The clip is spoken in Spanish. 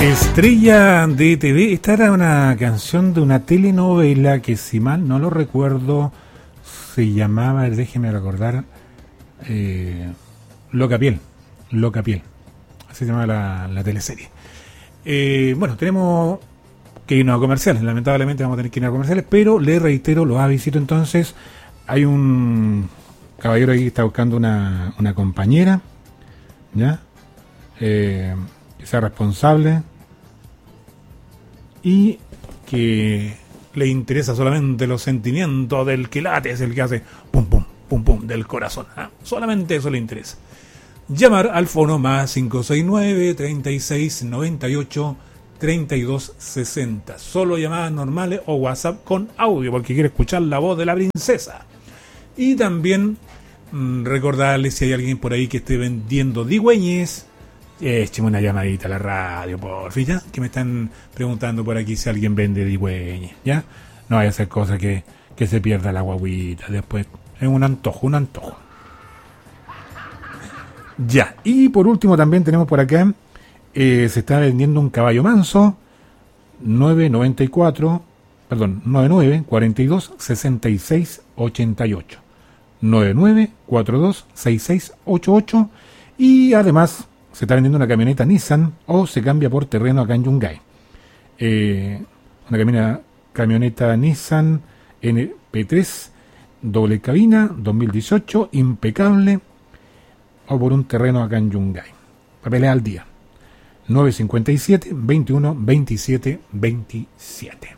Estrella de TV. Esta era una canción de una telenovela que, si mal no lo recuerdo, se llamaba, déjeme recordar, Loca Piel. Así se llamaba la teleserie. Bueno, tenemos que irnos a comerciales. Lamentablemente vamos a tener que ir a comerciales, pero le reitero los avisitos. Entonces, hay un caballero ahí que está buscando una compañera, ¿ya? Que sea responsable y que le interesa solamente los sentimientos del que late, es el que hace pum pum pum pum del corazón, ¿eh? Solamente eso le interesa. Llamar al fono más 569 36 98 32 60. Solo llamadas normales o WhatsApp con audio, porque quiere escuchar la voz de la princesa. Y también recordarles, si hay alguien por ahí que esté vendiendo digüeñes, écheme una llamadita a la radio, por fin, ya, que me están preguntando por aquí si alguien vende digüeñes, ya. No vaya a hacer cosas que se pierda la guaguita después. Es un antojo. Ya, y por último también tenemos por acá, se está vendiendo un caballo manso, 99 42 66 88. 99 42 66 88. Y además se está vendiendo una camioneta Nissan, o se cambia por terreno acá en Yungay. Una camioneta Nissan NP3 doble cabina 2018, impecable, o por un terreno acá en Yungay. Papeles al día. 957 21 27 27.